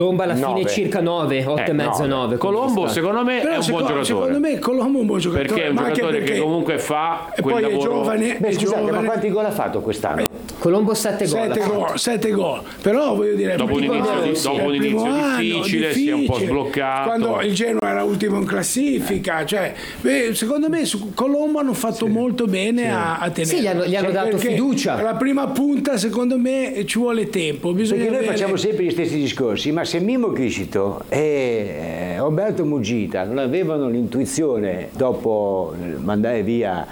Colombo alla fine circa 9, 8,5, 9. Colombo secondo me è un buon giocatore. Secondo me Colombo è un buon giocatore. Perché è un giocatore che comunque fa quel poi lavoro. È giovane. Scusate, ma quanti gol ha fatto quest'anno? Colombo 7 gol. 7 gol. Però voglio dire, dopo un inizio difficile, si è un po' sbloccato. Quando il Genoa era ultimo in classifica, cioè, secondo me su Colombo hanno fatto molto bene a tenere. Sì, gli hanno dato fiducia. La prima punta, secondo me, ci vuole tempo. Perché noi facciamo sempre gli stessi discorsi, ma se Mimmo Criscito e Roberto Mugita non avevano l'intuizione dopo mandare via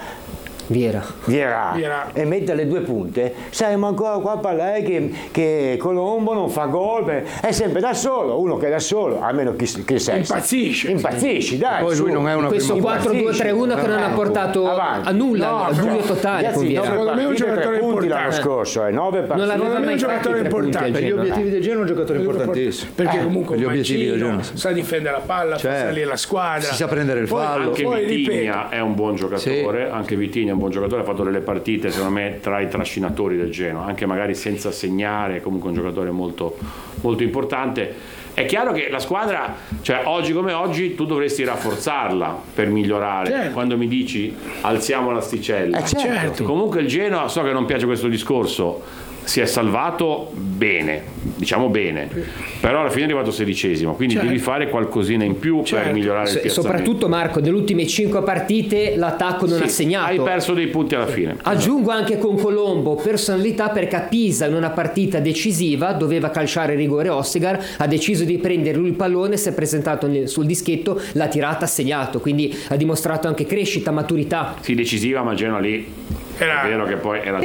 Vieira e mettere le 2 punte, saremo ancora qua a parlare che Colombo non fa gol, è sempre da solo, uno che è da solo, almeno che sei. Impazzisci, dai. Poi lui non è una questo 4-2-3-1 che non ha portato a nulla, al buio totale. Ragazzi, secondo me è un giocatore punti l'anno importante. scorso, 9 partite. Non l'aveva mai un fatto giocatore importante. Per gli obiettivi del Genoa è un giocatore importantissimo. Perché comunque gli obiettivi del Genoa sa difendere la palla, fa salire la squadra, si sa prendere il fallo. Anche Vitinha è un buon giocatore, anche Vitinha è un buon giocatore, ha fatto delle partite secondo me tra i trascinatori del Genoa, anche magari senza segnare, comunque un giocatore molto, molto importante. È chiaro che la squadra, cioè oggi come oggi, tu dovresti rafforzarla per migliorare. Certo. Quando mi dici alziamo l'asticella, certo. Comunque il Genoa, so che non piace questo discorso, si è salvato bene, diciamo bene, però alla fine è arrivato 16°, quindi devi fare qualcosina in più per migliorare il piazzamento. Soprattutto Marco, nelle ultime 5 partite l'attacco non ha segnato. Hai perso dei punti alla fine. Aggiungo anche con Colombo personalità, perché a Pisa in una partita decisiva doveva calciare rigore Ostegar, ha deciso di prendere lui il pallone, si è presentato sul dischetto, l'ha tirata, ha segnato, quindi ha dimostrato anche crescita, maturità. Sì, decisiva, ma Genoa lì è vero che poi era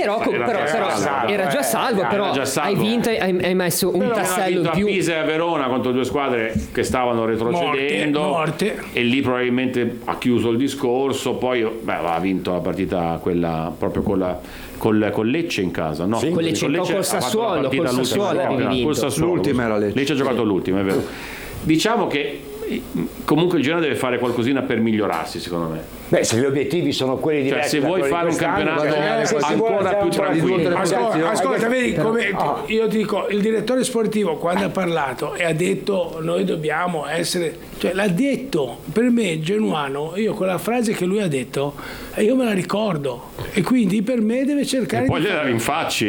già salvo, però hai vinto, hai messo un tassello in più. A Pisa e a Verona contro 2 squadre che stavano retrocedendo, morte. E lì probabilmente ha chiuso il discorso, poi ha vinto la partita quella proprio con Lecce in casa, no? Sì. Con Lecce, col Sassuolo avevi vinto. L'ultima era Lecce. Lecce ha giocato l'ultima, è vero. Diciamo che comunque il Genoa deve fare qualcosina per migliorarsi, secondo me. Beh, se gli obiettivi sono quelli diversi, se vuoi fare un campionato ancora più tranquillo, ascolta, vedi come io dico, il direttore sportivo quando ha parlato e ha detto noi dobbiamo essere, cioè l'ha detto, per me genuano, io quella frase che lui ha detto io me la ricordo, e quindi per me deve cercare poi gliela rinfacci.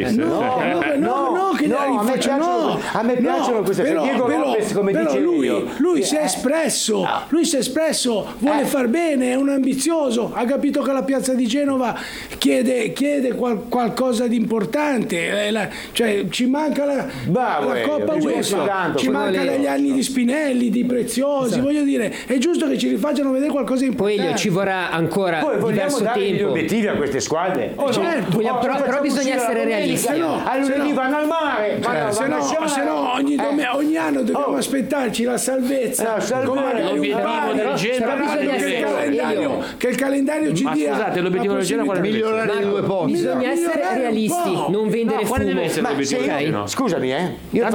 A me piacciono queste frasi, come dice lui si è espresso, vuole far bene, è un ambizioso, ha capito che la piazza di Genova chiede qualcosa di importante, cioè ci manca la Coppa UEFA, ci manca dagli anni di Spinelli, di Preziosi, voglio dire, è giusto che ci rifacciano vedere qualcosa di importante. Poi ci vorrà ancora diverso tempo. Gli obiettivi a queste squadre, però bisogna essere realisti. Lunedì vanno al mare, se no ogni anno dobbiamo aspettarci la salvezza, l'obiettivo del Genoa che il calendario ci dia. Scusate, l'obiettivo del Genoa qual è? Migliorare i 2 posti. Bisogna essere realisti, non vendere fumo. Scusami, io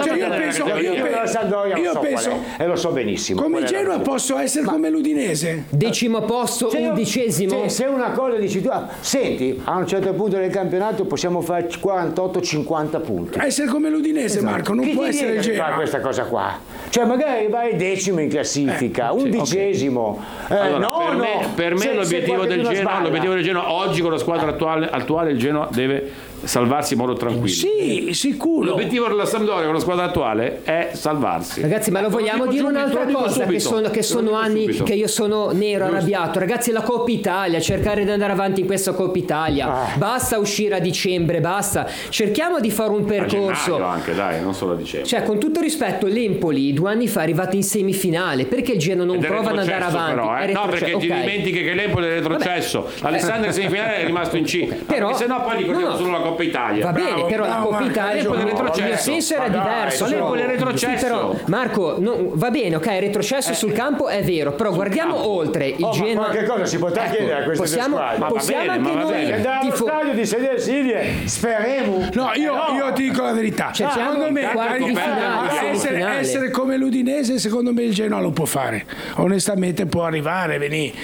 penso e lo so benissimo. Come Genoa posso essere come l'Udinese? 10° posto, 11°. Se una cosa dici tu, senti, a un certo punto del campionato possiamo fare 48-50 punti. Essere come l'Udinese, Marco, non può essere il Genoa. Fare questa cosa qua. Cioè magari vai 10° in classifica, 11°. Per me l'obiettivo del Genoa oggi con la squadra attuale il Genoa deve salvarsi in modo tranquillo. Sì, sicuro. L'obiettivo della Sampdoria con la squadra attuale è salvarsi. Ragazzi, ma lo vogliamo dire un'altra cosa, che sono anni che io sono nero, arrabbiato. Ragazzi, la Coppa Italia, cercare di andare avanti in questa Coppa Italia. Basta uscire a dicembre, basta. Cerchiamo di fare un percorso. A gennaio anche, dai, non solo a dicembre. Cioè, con tutto rispetto, l'Empoli 2 anni fa è arrivato in semifinale. Perché il Genoa non prova ad andare avanti? Però, no, perché ti dimentichi che l'Empoli è retrocesso. Alessandro in semifinale è rimasto in C. Però se no poi ricordiamo solo la Coppa Italia. Va bene, però la Coppa Italia il senso era diverso. L'Empoli è retrocesso. Sì, però Marco, va bene, ok, retrocesso sul campo è vero, però guardiamo oltre il Genoa. Ma che cosa si potrà chiedere a queste squadre? Possiamo anche noi andare allo stadio di sedersi lì, speriamo. No, io ti dico la verità. Secondo me essere come l'Udinese, secondo me il Genoa lo può fare. Onestamente può arrivare,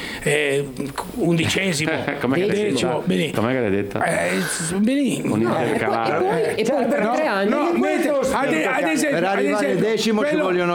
11°, Com'è che l'hai detta? E poi per 3 anni ad esempio, per arrivare al 10° ci vogliono